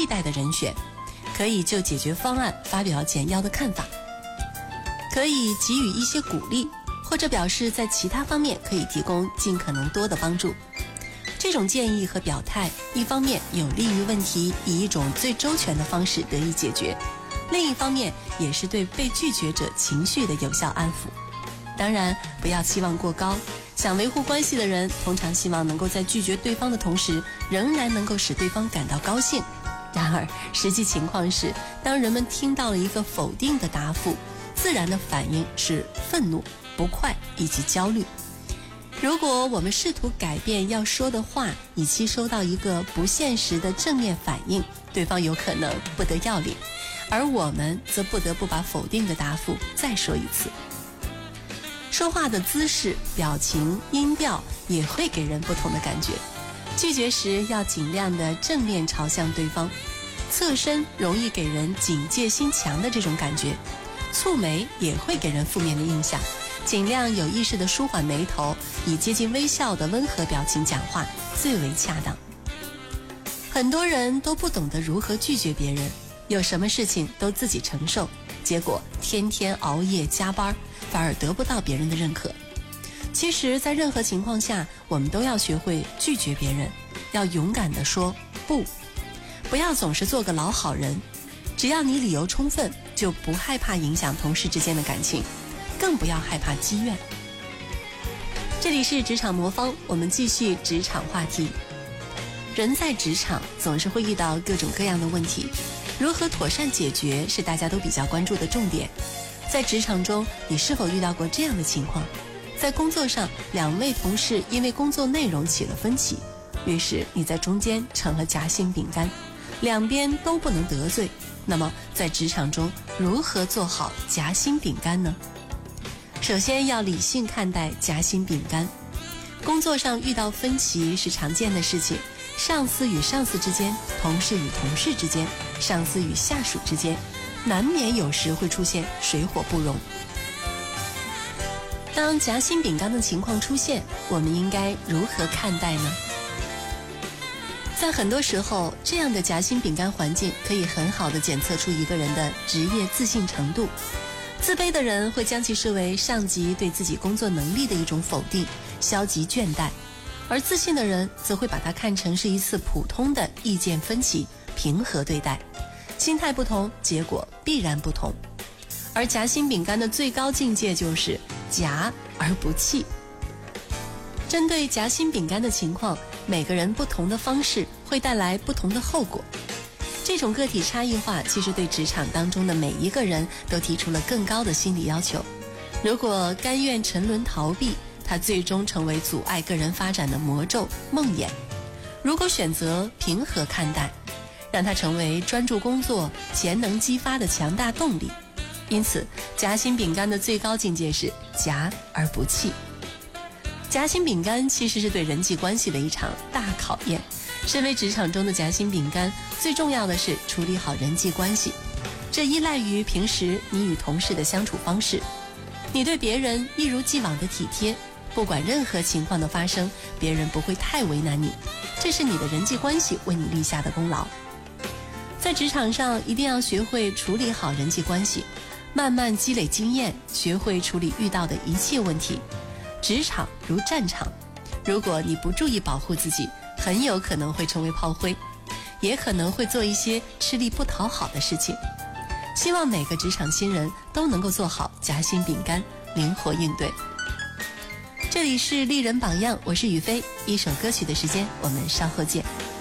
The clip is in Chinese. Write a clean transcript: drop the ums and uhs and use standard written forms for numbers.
替代的人选，可以就解决方案发表简要的看法，可以给予一些鼓励，或者表示在其他方面可以提供尽可能多的帮助。这种建议和表态，一方面有利于问题以一种最周全的方式得以解决，另一方面也是对被拒绝者情绪的有效安抚。当然，不要期望过高，想维护关系的人通常希望能够在拒绝对方的同时，仍然能够使对方感到高兴。然而，实际情况是，当人们听到了一个否定的答复，自然的反应是愤怒、不快以及焦虑。如果我们试图改变要说的话，以期收到一个不现实的正面反应，对方有可能不得要领，而我们则不得不把否定的答复再说一次。说话的姿势、表情、音调也会给人不同的感觉。拒绝时要尽量的正面朝向对方，侧身容易给人警戒心强的这种感觉，蹙眉也会给人负面的印象。尽量有意识地舒缓眉头，以接近微笑的温和表情讲话最为恰当。很多人都不懂得如何拒绝别人，有什么事情都自己承受，结果天天熬夜加班，反而得不到别人的认可。其实在任何情况下，我们都要学会拒绝别人，要勇敢地说不，不要总是做个老好人。只要你理由充分，就不害怕影响同事之间的感情，更不要害怕积怨。这里是职场魔方，我们继续职场话题。人在职场总是会遇到各种各样的问题，如何妥善解决是大家都比较关注的重点。在职场中，你是否遇到过这样的情况？在工作上，两位同事因为工作内容起了分歧，于是你在中间成了夹心饼干，两边都不能得罪。那么在职场中，如何做好夹心饼干呢？首先要理性看待夹心饼干。工作上遇到分歧是常见的事情，上司与上司之间，同事与同事之间，上司与下属之间，难免有时会出现水火不容。当夹心饼干的情况出现，我们应该如何看待呢？在很多时候，这样的夹心饼干环境可以很好地检测出一个人的职业自信程度。自卑的人会将其视为上级对自己工作能力的一种否定，消极倦怠，而自信的人则会把它看成是一次普通的意见分歧，平和对待。心态不同，结果必然不同。而夹心饼干的最高境界就是夹而不弃。针对夹心饼干的情况，每个人不同的方式会带来不同的后果。这种个体差异化其实对职场当中的每一个人都提出了更高的心理要求。如果甘愿沉沦逃避，它最终成为阻碍个人发展的魔咒梦魇。如果选择平和看待，让它成为专注工作潜能激发的强大动力。因此，夹心饼干的最高境界是夹而不弃。夹心饼干其实是对人际关系的一场大考验。身为职场中的夹心饼干，最重要的是处理好人际关系。这依赖于平时你与同事的相处方式。你对别人一如既往的体贴，不管任何情况的发生，别人不会太为难你，这是你的人际关系为你立下的功劳。在职场上，一定要学会处理好人际关系，慢慢积累经验，学会处理遇到的一切问题。职场如战场，如果你不注意保护自己，很有可能会成为炮灰，也可能会做一些吃力不讨好的事情。希望每个职场新人都能够做好夹心饼干，灵活应对。这里是丽人榜样，我是雨飞，一首歌曲的时间，我们稍后见。